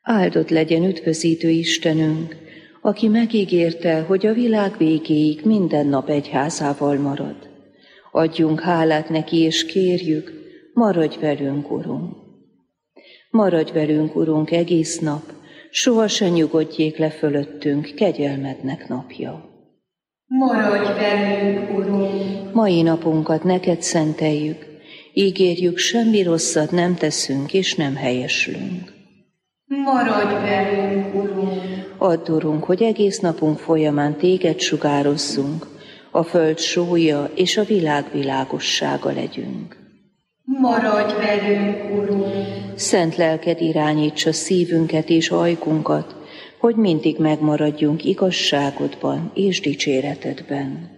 Áldott legyen üdvözítő Istenünk, aki megígérte, hogy a világ végéig minden nap egyházával marad. Adjunk hálát neki, és kérjük, maradj velünk, Urunk. Maradj velünk, Urunk, egész nap, sohasem nyugodjék le fölöttünk kegyelmednek napja. Maradj velünk, Urunk! Mai napunkat neked szenteljük, ígérjük, semmi rosszat nem teszünk és nem helyeslünk. Maradj velünk, Urunk! Add, Urunk, hogy egész napunk folyamán téged sugározzunk, a föld sója és a világ világossága legyünk. Maradj velünk, Urunk! Szent lelked irányítsa szívünket és ajkunkat, hogy mindig megmaradjunk igazságodban és dicséretedben.